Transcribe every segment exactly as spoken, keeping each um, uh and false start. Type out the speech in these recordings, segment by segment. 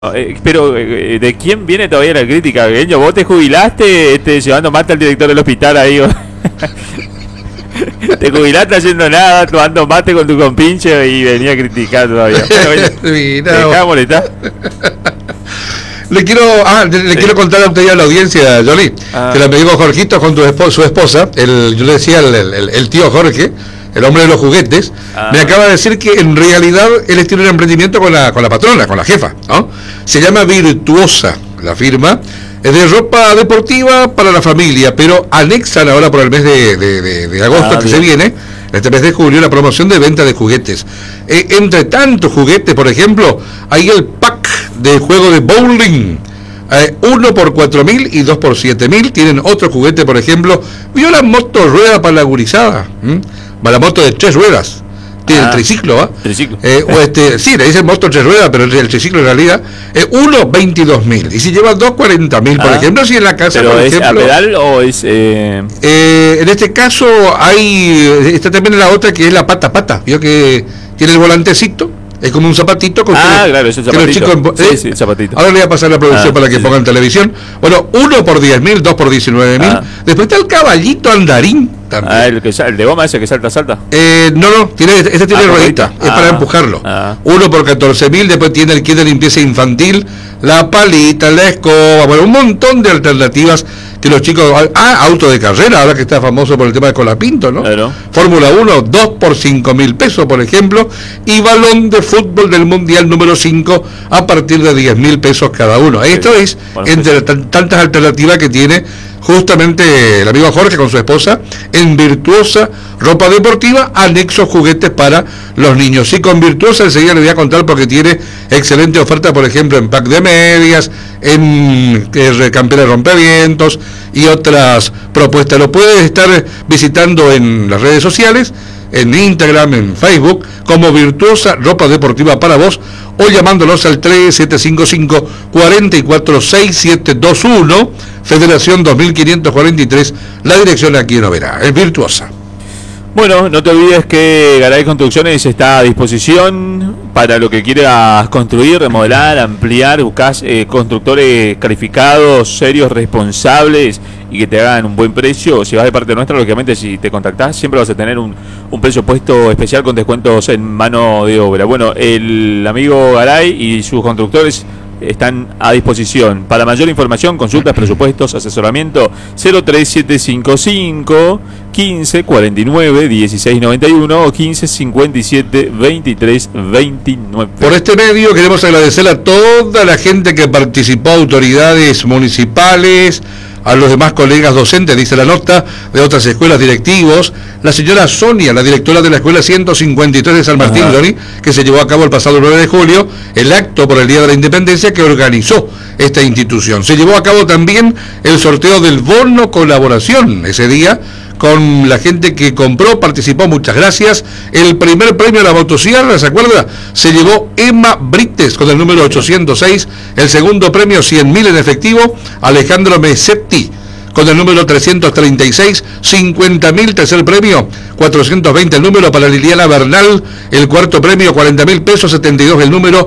Eh, pero, eh, ¿de quién viene todavía la crítica, Gueño? ¿Vos te jubilaste este, llevando mate al director del hospital ahí? Te jubilaste haciendo nada, tomando mate con tu compinche y venía a criticar todavía. Bueno, sí, no. ¿Te dejaba molestar? Le quiero, ah, le, le Sí. quiero contar a usted y a la audiencia, Johnny, Ah. que el amigo Jorgito con tu esposa, su esposa, el, yo le decía el, el, el tío Jorge, el hombre de los juguetes, Ah. me acaba de decir que en realidad él tiene un emprendimiento con la, con la patrona, con la jefa, ¿no? Se llama Virtuosa, la firma, es de ropa deportiva para la familia, pero anexan ahora por el mes de, de, de, de agosto Ah, que bien. se viene, este mes de julio, la promoción de venta de juguetes. Eh, entre tantos juguetes, por ejemplo, hay el pack de juego de bowling. Eh, uno por cuatro mil y dos por siete mil. Tienen otro juguete, por ejemplo. ¿Vio la moto rueda para la gurizada? ¿Mm? Va la moto de tres ruedas. Tiene Ah, el triciclo, ¿va? triciclo. Eh, o este, sí, le dicen moto tres ruedas, pero el, el triciclo en realidad es uno veintidós mil. Y si lleva dos cuarenta mil, por Ah. ejemplo, si en la casa, ¿Pero por es ejemplo. a pedal o es...? Eh... Eh, en este caso hay, está también la otra que es la pata pata, vio que tiene el volantecito, es como un zapatito con Ah, que- claro, es el que los zapatito. chicos- Sí, ¿eh? sí, el zapatito. Ahora le voy a pasar la producción Ah, para que sí, pongan sí. televisión. Bueno, uno por diez mil, dos por diecinueve mil. Ah. Después está el caballito andarín también. Ah, el, que, sal- el de goma ese que salta, salta. Eh, no, no, tiene, este tiene Ah, ruedita, ruedita. es Ah, para empujarlo. ah. Uno por catorce mil, después tiene el kit de limpieza infantil, la palita, la escoba, bueno, un montón de alternativas que los chicos... Ah, auto de carrera, ahora que está famoso por el tema de Colapinto, ¿no? Claro. Fórmula uno, dos por cinco mil pesos, por ejemplo, y balón de fútbol del Mundial número cinco a partir de diez mil pesos cada uno. Esto es Bueno, entre tan- tantas alternativas que tiene justamente el amigo Jorge con su esposa en Virtuosa ropa deportiva, anexos juguetes para los niños. Y con Virtuosa enseguida le voy a contar porque tiene excelente oferta, por ejemplo, en pack de medias, en eh, campera de rompevientos y otras propuestas. Lo puedes estar visitando en las redes sociales, en Instagram, en Facebook, como Virtuosa Ropa Deportiva para vos, o llamándolos al tres siete cinco cinco, cuatro cuatro seis siete dos uno, Federación dos mil quinientos cuarenta y tres, la dirección aquí en Oberá, es Virtuosa. Bueno, no te olvides que Garay Construcciones está a disposición para lo que quieras construir, remodelar, ampliar. Buscás eh, constructores calificados, serios, responsables y que te hagan un buen precio. Si vas de parte nuestra, lógicamente, si te contactás, siempre vas a tener un, un precio puesto especial con descuentos en mano de obra. Bueno, el amigo Garay y sus constructores están a disposición. Para mayor información, consultas, presupuestos, asesoramiento, cero tres siete cinco cinco, quince cuarenta y nueve, dieciséis noventa y uno o quince cincuenta y siete, veintitrés veintinueve. Por este medio queremos agradecer a toda la gente que participó, autoridades municipales, a los demás colegas docentes, dice la nota, de otras escuelas, directivos, la señora Sonia, la directora de la escuela ciento cincuenta y tres de San Martín, Ajá. Johnny, que se llevó a cabo el pasado nueve de julio, el acto por el Día de la Independencia que organizó esta institución. Se llevó a cabo también el sorteo del bono colaboración ese día, con la gente que compró, participó, muchas gracias. El primer premio a la motosierra, ¿se acuerda? Se llevó Emma Brites con el número ochocientos seis, el segundo premio cien mil en efectivo, Alejandro Mesetti con el número trescientos treinta y seis, cincuenta mil, tercer premio, cuatrocientos veinte el número para Liliana Bernal, el cuarto premio, cuarenta mil pesos, setenta y dos el número,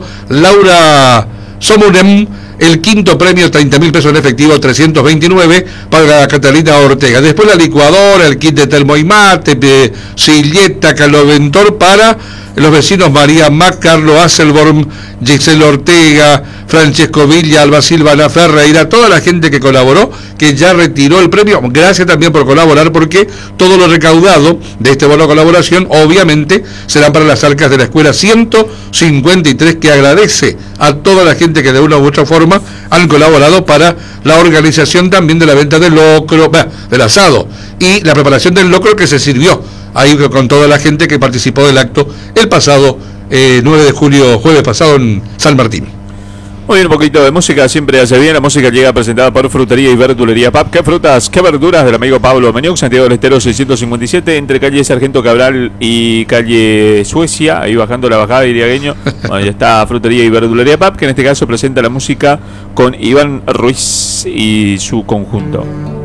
Laura Somunem, el quinto premio, treinta mil pesos en efectivo, trescientos veintinueve para Catalina Ortega. Después la licuadora, el kit de termo y mate, de silleta, caloventor para los vecinos María Mac, Carlos Asselborn, Giselle Ortega, Francesco Villa, Alba Silvana Ferreira, toda la gente que colaboró, que ya retiró el premio. Gracias también por colaborar, porque todo lo recaudado de este bono de colaboración obviamente será para las arcas de la escuela ciento cincuenta y tres, que agradece a toda la gente que de una u otra forma han colaborado para la organización también de la venta del locro, bah, del asado y la preparación del locro que se sirvió ahí con toda la gente que participó del acto el pasado eh, nueve de julio, jueves pasado en San Martín. Muy bien, un poquito de música siempre hace bien. La música llega presentada por Frutería y Verdulería Pap. ¿Qué frutas, qué verduras? Del amigo Pablo Meniuk, Santiago del Estero seiscientos cincuenta y siete, entre calle Sargento Cabral y calle Suecia, ahí bajando la bajada, diría Gueño. Bueno, ya está Frutería y Verdulería Pap, que en este caso presenta la música con Iván Ruiz y su conjunto.